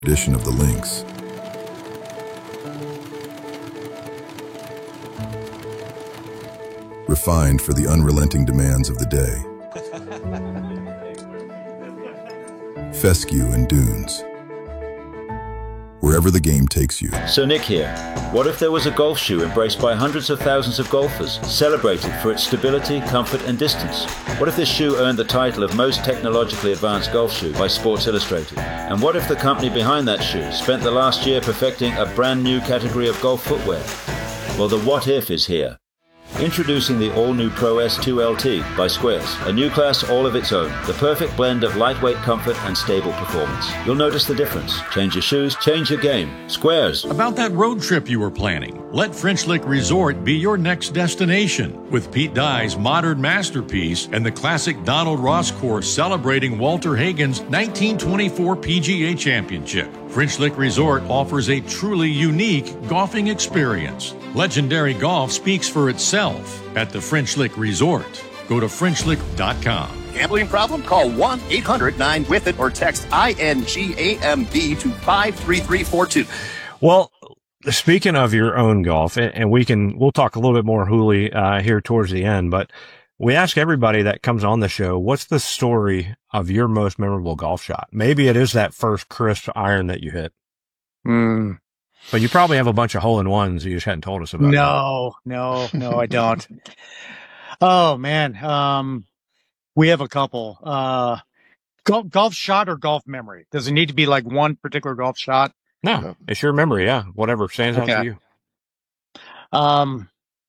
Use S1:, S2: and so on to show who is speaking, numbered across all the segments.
S1: edition of the links. Refined for the unrelenting demands of the day. Fescue and dunes. Wherever the game takes you.
S2: So Nick here. What if there was a golf shoe embraced by hundreds of thousands of golfers, celebrated for its stability, comfort and distance? What if this shoe earned the title of most technologically advanced golf shoe by Sports Illustrated? And what if the company behind that shoe spent the last year perfecting a brand new category of golf footwear? Well, the what if is here. Introducing the all-new Pro S2 LT by Squares, a new class all of its own, the perfect blend of lightweight comfort and stable performance. You'll notice the difference. Change your shoes, change your game. Squares.
S3: About that road trip you were planning, let French Lick Resort be your next destination. With Pete Dye's modern masterpiece and the classic Donald Ross course celebrating Walter Hagen's 1924 PGA Championship, French Lick Resort offers a truly unique golfing experience. Legendary golf speaks for itself at the French Lick Resort. Go to FrenchLick.com.
S4: Gambling problem? Call 1-800-9-WITH-IT or text INGAMB to 53342.
S5: Well, speaking of your own golf, and we'll talk a little bit more Hooley here towards the end, but we ask everybody that comes on the show, what's the story of your most memorable golf shot? Maybe it is that first crisp iron that you hit. But you probably have a bunch of hole-in-ones you just hadn't told us about.
S6: No, I don't. Oh, man. We have a couple. Golf shot or golf memory? Does it need to be like one particular golf shot?
S5: No, it's your memory, yeah. Whatever stands out to you.
S6: I'm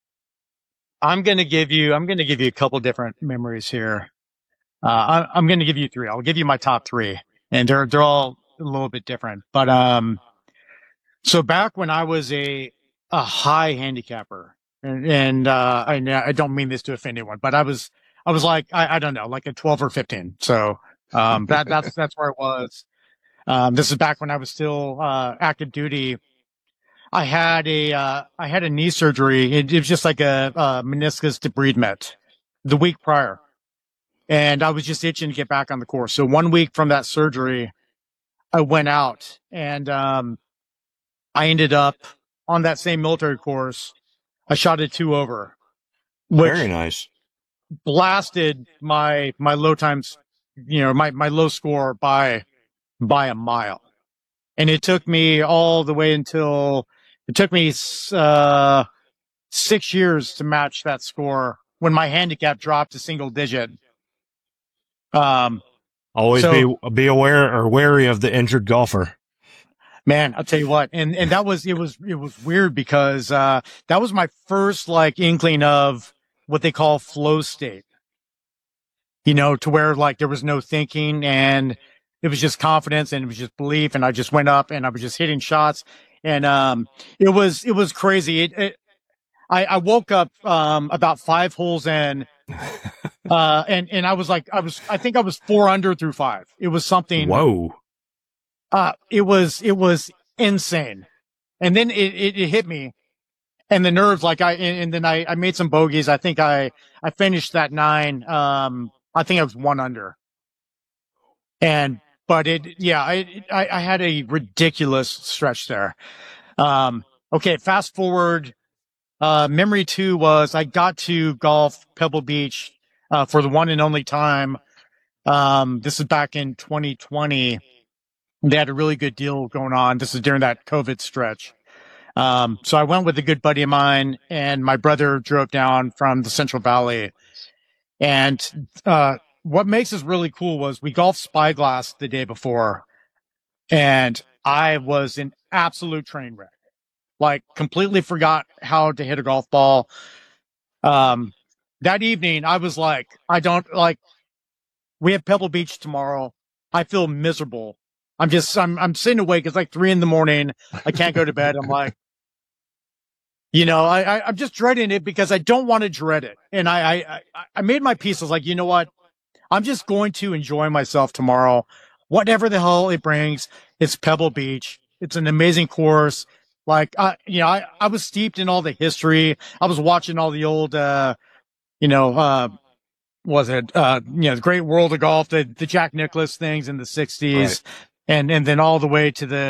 S6: going to give you a couple different memories here. I'm going to give you three. I'll give you my top three, and they're all a little bit different. But so back when I was a high handicapper, and I don't mean this to offend anyone, but I was like I don't know, like a 12 or 15. So that's where it was. This is back when I was still active duty. I had a knee surgery. It was just like a meniscus debridement the week prior. And I was just itching to get back on the course. So 1 week from that surgery, I went out and I ended up on that same military course. I shot a 2 over.
S5: Very nice.
S6: Blasted my low times, my low score by a mile. And it took me all the way until it took me 6 years to match that score when my handicap dropped to single digit.
S5: Always be aware or wary of the injured golfer.
S6: Man, I'll tell you what, and it was weird because that was my first like inkling of what they call flow state. To where like there was no thinking and it was just confidence and it was just belief, and I just went up and I was just hitting shots, and it was crazy. I woke up about 5 holes in, and I was like I think I was 4 under through 5. It was something.
S5: Whoa.
S6: It was insane. And then it hit me, and the nerves, and then I made some bogeys. I think I finished that 9. I think I was 1 under. But I had a ridiculous stretch there. Okay. Fast forward. Memory 2 was I got to golf Pebble Beach, for the one and only time. This is back in 2020. They had a really good deal going on. This is during that COVID stretch. So I went with a good buddy of mine, and my brother drove down from the Central Valley. And what makes this really cool was we golfed Spyglass the day before, and I was an absolute train wreck. Like, completely forgot how to hit a golf ball. That evening, I was like, we have Pebble Beach tomorrow. I feel miserable. I'm sitting awake. It's like 3 a.m. I can't go to bed. I'm like, I'm just dreading it because I don't want to dread it. And I made my peace. I was like, you know what? I'm just going to enjoy myself tomorrow. Whatever the hell it brings. It's Pebble Beach. It's an amazing course. Like, I was steeped in all the history. I was watching all the old, the Great World of Golf, the Jack Nicklaus things in the 60s. Right. and then all the way to